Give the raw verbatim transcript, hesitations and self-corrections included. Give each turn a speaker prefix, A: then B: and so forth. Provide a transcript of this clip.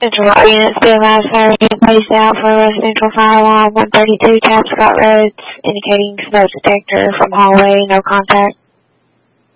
A: Central Fire Units, B M I siren placed out for residential fire alarm one thirty-two Tapscott Road, indicating smoke detector from hallway, no contact.